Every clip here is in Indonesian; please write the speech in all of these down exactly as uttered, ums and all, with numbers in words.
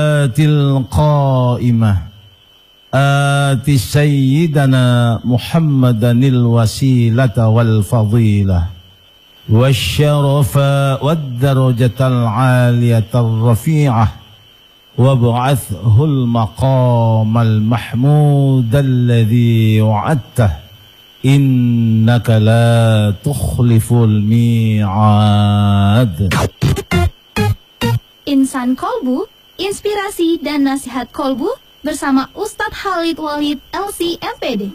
القائمة آت سيدنا محمدا الوسيلة والفضيلة والشرف والدرجة العالية الرفيعة وابعثه المقام المحمود الذي وعدته إنك لا تخلف الميعاد. Insan Kolbu, inspirasi dan nasihat Kolbu bersama Ustadz Khalid Walid L C M P D.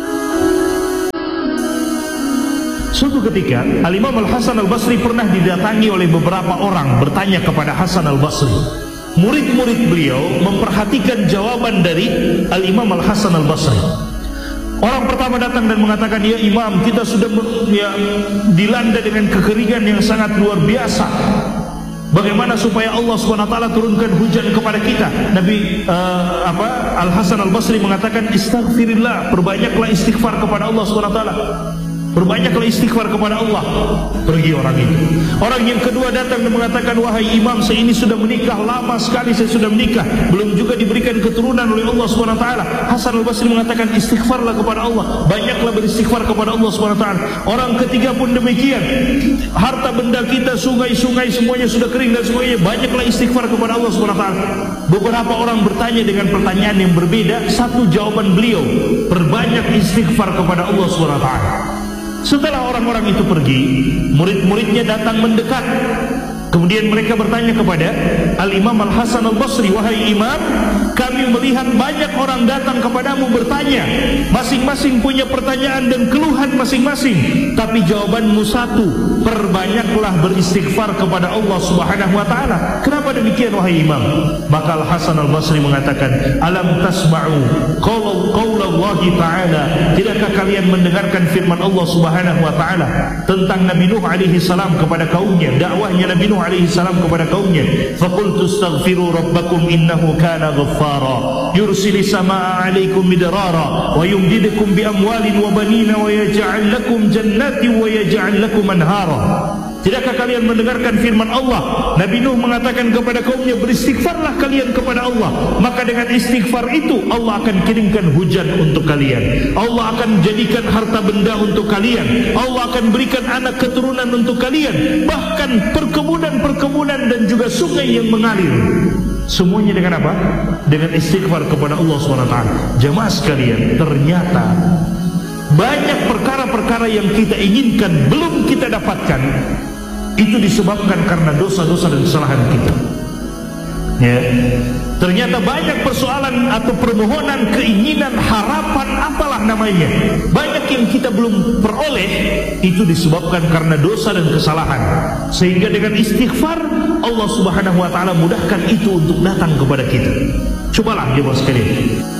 Suatu ketika Al-Imam Al-Hasan Al-Basri pernah didatangi oleh beberapa orang bertanya kepada Hasan Al-Basri. Murid-murid beliau memperhatikan jawaban dari Al-Imam Al-Hasan Al-Basri. Orang pertama datang dan mengatakan, ya Imam, kita sudah ya, dilanda dengan kekeringan yang sangat luar biasa. Bagaimana supaya Allah subhanahu wa taala turunkan hujan kepada kita? Nabi uh, apa Al-Hasan Al-Basri mengatakan, istighfirillah, perbanyaklah istighfar kepada Allah subhanahu wa taala. Perbanyaklah istighfar kepada Allah. Pergi orang itu. Orang yang kedua datang dan mengatakan, wahai Imam, saya ini sudah menikah, lama sekali saya sudah menikah, belum juga diberikan keturunan oleh Allah subhanahu wa taala. Hasan Al-Basri mengatakan, istighfarlah kepada Allah, banyaklah beristighfar kepada Allah subhanahu wa taala. Orang ketiga pun demikian. Harta benda kita, sungai-sungai semuanya sudah kering dan semuanya, banyaklah istighfar kepada Allah subhanahu wa taala. Beberapa orang bertanya dengan pertanyaan yang berbeda. Satu jawaban beliau, perbanyak istighfar kepada Allah subhanahu wa taala. Setelah orang-orang itu pergi, murid-muridnya datang mendekat. Kemudian mereka bertanya kepada Al-Imam Al-Hasan Al-Basri, wahai Imam, kami melihat banyak orang datang kepadamu bertanya, masing-masing punya pertanyaan dan keluhan masing-masing, tapi jawabanmu satu, perbanyaklah beristighfar kepada Allah subhanahu wa ta'ala. Kenapa demikian wahai Imam? Maka Al-Hasan Al-Basri mengatakan, alam tasma'u qaulallahi ta'ala, tidakkah kalian mendengarkan firman Allah subhanahu wa ta'ala tentang Nabi Nuh alaihi salam kepada kaumnya, dakwahnya Nabi Nuh alaihi salam kepada kaumnya, faqultu astaghfiru rabbakum innahu kana ghaffara yursilis samaa'a 'alaikum midrara wa yumdidukum bi amwalin wa banina wa yaj'al lakum jannatin wa yaj'al lakum anhara. Tidakkah kalian mendengarkan firman Allah? Nabi Nuh mengatakan kepada kaumnya, beristighfarlah kalian kepada Allah, maka dengan istighfar itu Allah akan kirimkan hujan untuk kalian, Allah akan jadikan harta benda untuk kalian, Allah akan berikan anak keturunan untuk kalian, bahkan perkebunan-perkebunan dan juga sungai yang mengalir. Semuanya dengan apa? Dengan istighfar kepada Allah subhanahu wa taala. Jemaah sekalian, ternyata banyak perkara-perkara yang kita inginkan belum kita dapatkan, itu disebabkan karena dosa-dosa dan kesalahan kita. Ya, ternyata banyak persoalan atau permohonan, keinginan, harapan, apalah namanya, banyak yang kita belum peroleh, itu disebabkan karena dosa dan kesalahan. Sehingga dengan istighfar Allah subhanahu wa ta'ala mudahkan itu untuk datang kepada kita. Cobalah jemaah sekalian,